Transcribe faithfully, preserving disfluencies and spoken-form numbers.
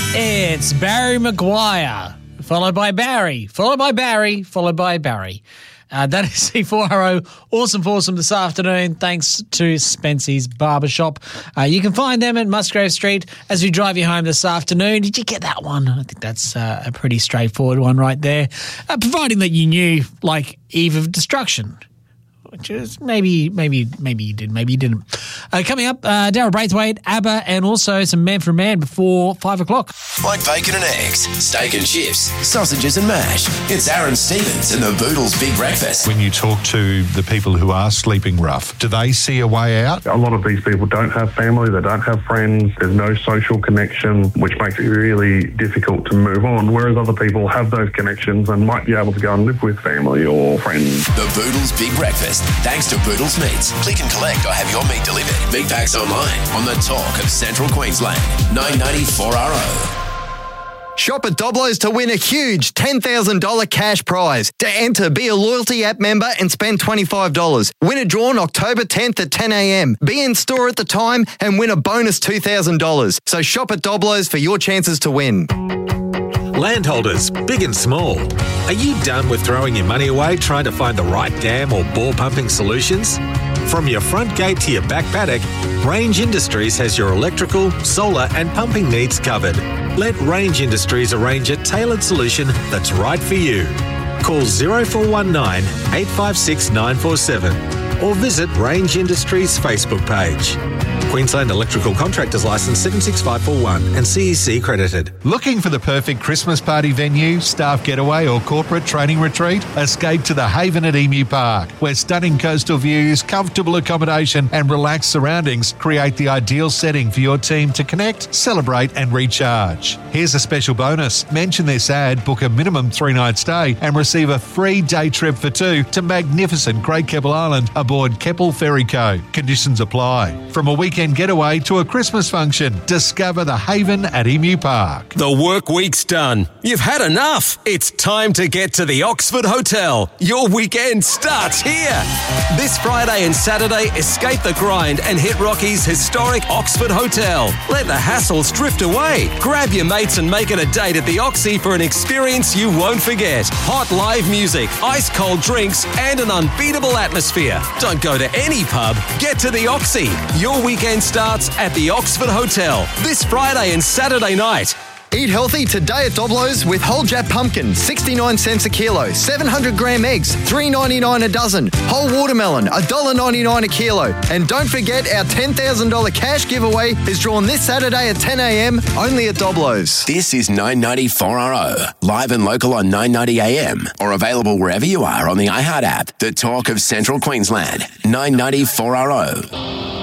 It's Barry Maguire, followed by Barry, followed by Barry, followed by Barry. Uh, that is C four R O Awesome Foursome this afternoon, thanks to Spency's Barbershop. Uh, you can find them at Musgrave Street as we drive you home this afternoon. Did you get that one? I think that's uh, a pretty straightforward one right there. Uh, providing that you knew, like, Eve of Destruction. Which is maybe, maybe, maybe you did, maybe you didn't. Uh, coming up, uh, Daryl Braithwaite, ABBA, and also some Man for Man before five o'clock. Like bacon and eggs, steak and chips, sausages and mash. It's Aaron Stevens and the Boodles Big Breakfast. When you talk to the people who are sleeping rough, do they see a way out? A lot of these people don't have family, they don't have friends, there's no social connection, which makes it really difficult to move on, whereas other people have those connections and might be able to go and live with family or friends. The Boodles Big Breakfast. Thanks to Boodles Meats. Click and collect or have your meat delivered. Big packs online on the talk of Central Queensland. nine ninety-four R O. Shop at Doblo's to win a huge ten thousand dollars cash prize. To enter, be a loyalty app member and spend twenty-five dollars. Win a draw on October tenth at ten a.m. Be in store at the time and win a bonus two thousand dollars. So shop at Doblo's for your chances to win. Landholders, big and small. Are you done with throwing your money away trying to find the right dam or bore pumping solutions? From your front gate to your back paddock, Range Industries has your electrical, solar and pumping needs covered. Let Range Industries arrange a tailored solution that's right for you. Call zero four one nine, eight five six, nine four seven or visit Range Industries Facebook page. Queensland Electrical Contractors Licence seven six five four one and C E C credited. Looking for the perfect Christmas party venue, staff getaway or corporate training retreat? Escape to the Haven at Emu Park, where stunning coastal views, comfortable accommodation and relaxed surroundings create the ideal setting for your team to connect, celebrate and recharge. Here's a special bonus. Mention this ad, book a minimum three-night stay and receive a free day trip for two to magnificent Great Keppel Island aboard Keppel Ferry Co. Conditions apply. From a weekend getaway to a Christmas function, discover the Haven at Emu Park. The work week's done. You've had enough. It's time to get to the Oxford Hotel. Your weekend starts here. This Friday and Saturday, escape the grind and hit Rocky's historic Oxford Hotel. Let the hassles drift away. Grab your mates and make it a date at the Oxy for an experience you won't forget. Hot live music, ice cold drinks and an unbeatable atmosphere. Don't go to any pub. Get to the Oxy. Your weekend starts at the Oxford Hotel this Friday and Saturday night. Eat healthy today at Doblo's with whole Jap pumpkin, sixty-nine cents a kilo, seven hundred gram eggs, three ninety-nine a dozen, whole watermelon, one dollar ninety-nine a kilo. And don't forget our ten thousand dollars cash giveaway is drawn this Saturday at ten a.m. only at Doblo's. This is nine ninety-four R O, live and local on nine ninety A M or available wherever you are on the iHeart app. The talk of Central Queensland, nine ninety-four R O.